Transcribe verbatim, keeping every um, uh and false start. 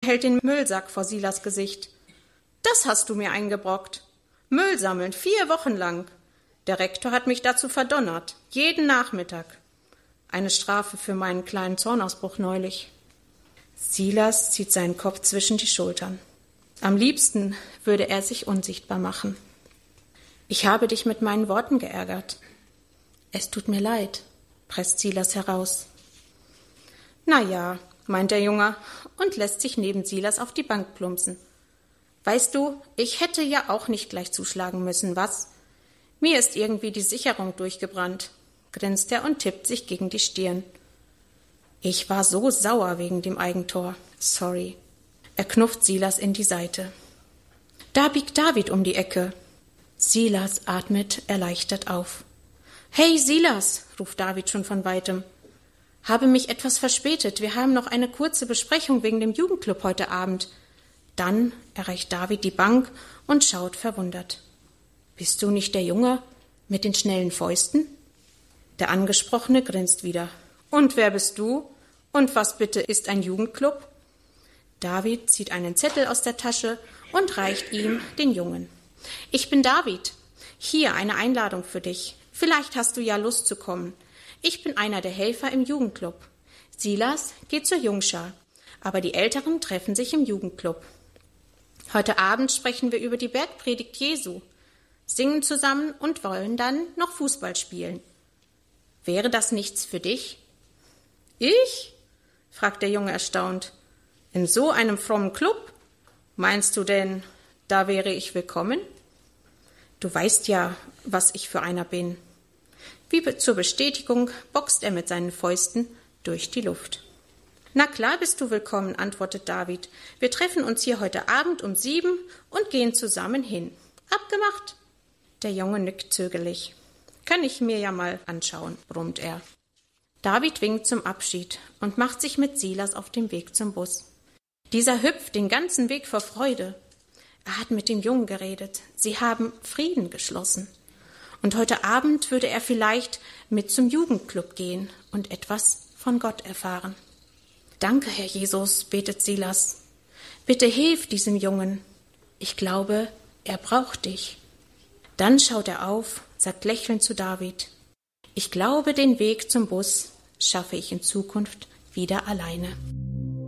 hält den Müllsack vor Silas Gesicht. »Das hast du mir eingebrockt. Müll sammeln, vier Wochen lang. Der Rektor hat mich dazu verdonnert, jeden Nachmittag. Eine Strafe für meinen kleinen Zornausbruch neulich.« Silas zieht seinen Kopf zwischen die Schultern. Am liebsten würde er sich unsichtbar machen. »Ich habe dich mit meinen Worten geärgert.« »Es tut mir leid«, presst Silas heraus. »Na ja«, meint der Junge und lässt sich neben Silas auf die Bank plumpsen. »Weißt du, ich hätte ja auch nicht gleich zuschlagen müssen, was? Mir ist irgendwie die Sicherung durchgebrannt«, grinst er und tippt sich gegen die Stirn. »Ich war so sauer wegen dem Eigentor. Sorry.« Er knufft Silas in die Seite. Da biegt David um die Ecke. Silas atmet erleichtert auf. »Hey, Silas«, ruft David schon von weitem. »Habe mich etwas verspätet. Wir haben noch eine kurze Besprechung wegen dem Jugendclub heute Abend.« Dann erreicht David die Bank und schaut verwundert. »Bist du nicht der Junge mit den schnellen Fäusten?« Der Angesprochene grinst wieder. »Und wer bist du? Und was bitte ist ein Jugendclub?« David zieht einen Zettel aus der Tasche und reicht ihm den Jungen. »Ich bin David. Hier eine Einladung für dich. Vielleicht hast du ja Lust zu kommen. Ich bin einer der Helfer im Jugendclub. Silas geht zur Jungschar, aber die Älteren treffen sich im Jugendclub. Heute Abend sprechen wir über die Bergpredigt Jesu, singen zusammen und wollen dann noch Fußball spielen. Wäre das nichts für dich?« »Ich?«, fragt der Junge erstaunt. »In so einem frommen Club? Meinst du denn, da wäre ich willkommen?« »Du weißt ja, was ich für einer bin.« Wie zur Bestätigung boxt er mit seinen Fäusten durch die Luft. »Na klar bist du willkommen«, antwortet David. »Wir treffen uns hier heute Abend um sieben und gehen zusammen hin. Abgemacht?« Der Junge nickt zögerlich. »Kann ich mir ja mal anschauen«, brummt er. David winkt zum Abschied und macht sich mit Silas auf den Weg zum Bus. Dieser hüpft den ganzen Weg vor Freude. Er hat mit dem Jungen geredet. Sie haben Frieden geschlossen. Und heute Abend würde er vielleicht mit zum Jugendclub gehen und etwas von Gott erfahren. »Danke, Herr Jesus«, betet Silas. »Bitte hilf diesem Jungen. Ich glaube, er braucht dich.« Dann schaut er auf, sagt lächelnd zu David: »Ich glaube, den Weg zum Bus schaffe ich in Zukunft wieder alleine.«